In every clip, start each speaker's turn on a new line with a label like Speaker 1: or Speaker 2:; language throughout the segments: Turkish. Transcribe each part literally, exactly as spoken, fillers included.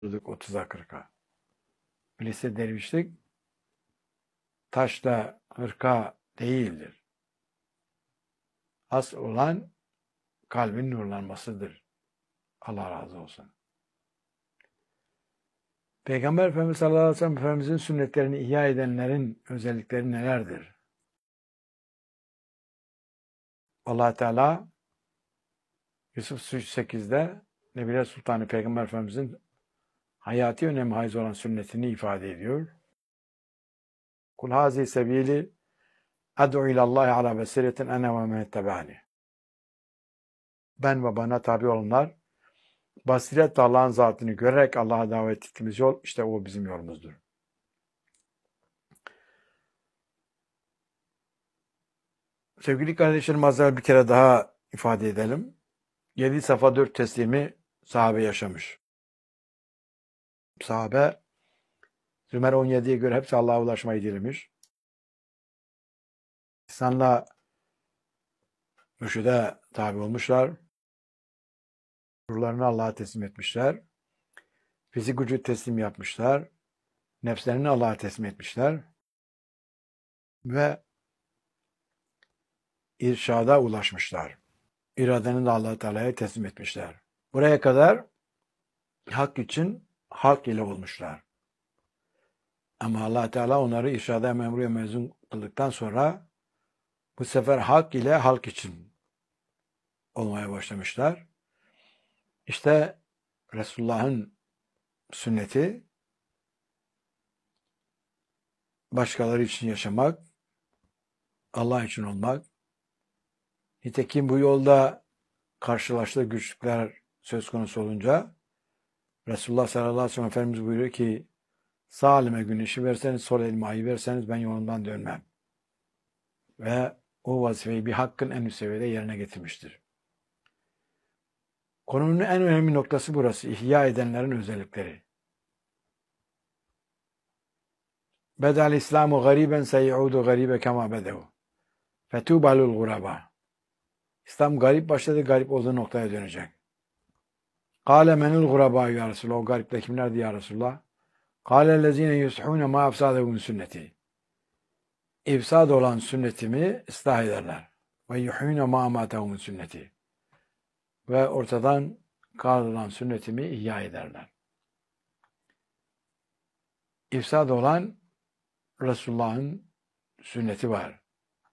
Speaker 1: otuza kırka. Öyleyse dervişlik taşla hırka değildir. Asıl olan kalbin nurlanmasıdır. Allah razı olsun. Peygamber Efendimiz sallallahu aleyhi ve sellem Efendimizin sünnetlerini ihya edenlerin özellikleri nelerdir? Allah Teala Yusuf sekizde Nebiler Sultanı Peygamber Efendimizin hayati önemi haiz olan sünnetini ifade ediyor. Kul hazi sebili ad'u ilallahi ala basiretin ene ve men ittabani. Ben ve bana tabi olanlar basiretle Allah'ın zatını görerek Allah'a davet ettiğimiz yol, işte o bizim yolumuzdur. Sevgili kardeşlerim, az evvel bir kere daha ifade edelim. yedi safa dört teslimi sahabe yaşamış. Sahabe Zümer on yediye göre hepsi Allah'a ulaşmayı dilemiş. İnsanla mürşide tabi olmuşlar. Ruhlarını Allah'a teslim etmişler. Fizik gücü teslim yapmışlar. Nefslerini Allah'a teslim etmişler. Ve irşada ulaşmışlar. İradeni de Allah-u Teala'ya teslim etmişler. Buraya kadar hak için hak ile olmuşlar. Ama Allah Teala onları irşada memur ve mezun kıldıktan sonra bu sefer hak ile halk için olmaya başlamışlar. İşte Resulullah'ın sünneti başkaları için yaşamak, Allah için olmak. Nitekim bu yolda karşılaştığı güçlükler söz konusu olunca Resulullah sallallahu aleyhi ve sellem Efendimiz buyuruyor ki sağ elime güneşi verseniz, sol elime ayı verseniz ben yolumdan dönmem. Ve o vazifeyi bir hakkın en üst seviyede yerine getirmiştir. Konunun en önemli noktası burası. İhya edenlerin özellikleri. Bedel İslamu gariben seyudu garibe kema bedehu. Fetubalul guraba. İslam garip başladı, garip olduğu noktaya dönecek. Kâle menül guraba ya Resulullah. O garipler kimlerdi ya Resulullah? Kâle lezîne yushûne mâ efsâdehûn sünneti. İfsad olan sünnetimi ıslah ederler. Ve yuhûne mâ amâtehûn sünneti. Ve ortadan kaldırılan sünnetimi ihya ederler. İfsad olan Resulullah'ın sünneti var.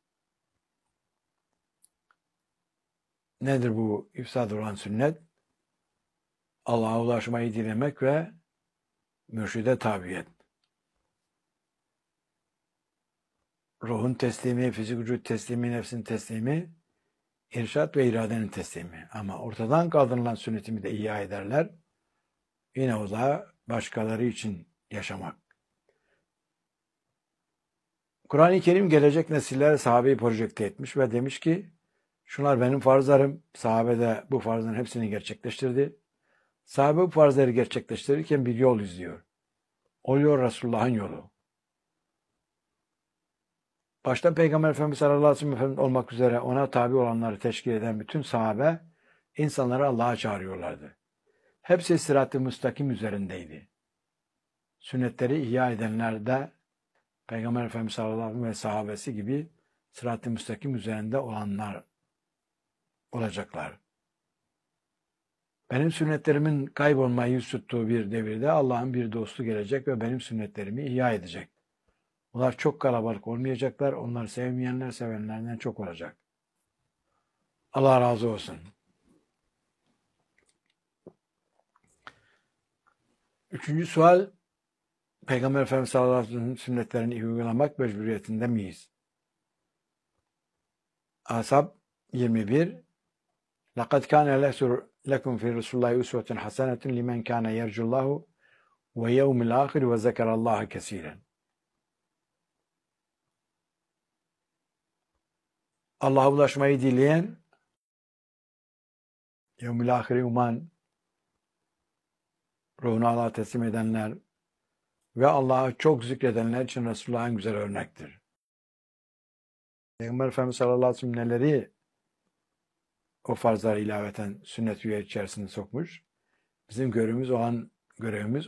Speaker 1: Nedir bu ifsad olan sünnet? Allah'a ulaşmayı dilemek ve mürşide tabiyet. Ruhun teslimi, fizik vücut teslimi, nefsin teslimi, irşat ve iradenin teslimi. Ama ortadan kaldırılan sünnetimi de ihya ederler. Yine o da başkaları için yaşamak. Kur'an-ı Kerim gelecek nesillere sahabeyi projekte etmiş ve demiş ki şunlar benim farzlarım. Sahabe de bu farzların hepsini gerçekleştirdi. Sahabe bu farzları gerçekleştirirken bir yol izliyor. O yol Resulullah'ın yolu. Başta Peygamber Efendimiz sallallahu aleyhi ve sellem olmak üzere ona tabi olanları teşkil eden bütün sahabe insanları Allah'a çağırıyorlardı. Hepsi sırat-ı müstakim üzerindeydi. Sünnetleri ihya edenler de Peygamber Efendimiz sallallahu aleyhi ve sellem ve sahabesi gibi sırat-ı müstakim üzerinde olanlar olacaklar. Benim sünnetlerimin kaybolmayı yüz tuttuğu bir devirde Allah'ın bir dostu gelecek ve benim sünnetlerimi ihya edecek. Onlar çok kalabalık olmayacaklar. Onları sevmeyenler sevenlerden çok olacak. Allah razı olsun. Üçüncü sual, Peygamber Efendimiz sallallahu aleyhi ve sellem'in sünnetlerini uygulamak mecburiyetinde miyiz? Ashab yirmi bir لَقَدْ كَانَ لَكُمْ فِي رَسُولِ اللّٰهِ اُسْوَةٌ حَسَنَةٌ لِمَنْ كَانَ يَرْجُ اللّٰهُ وَيَوْمِ الْآخِرِ وَذَكَرَ اللّٰهَ كَثِيرًا. Allah'a ulaşmayı dileyen, yevmil ahire uman, ruhunu Allah'a teslim edenler ve Allah'a çok zikredenler için Resulullah'ın güzel örnektir. Peygamber Efendimiz sallallahu aleyhi ve sellem neleri o farzları ilaveten sünnet üye içerisinde sokmuş? Bizim görevimiz o an görevimiz